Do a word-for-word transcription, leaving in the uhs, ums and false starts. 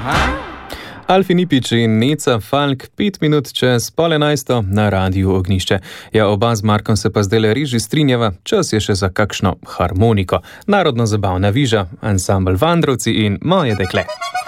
Alfi Nipič in Neca Falk, pet minut čez pol enajsto na Radiu Ognjišče. Ja, oba z Markom se pa zdajle riži strinjava, čas je še za kakšno harmoniko. Narodno zabavna viža, ansambel Vandrovci in Moje dekle.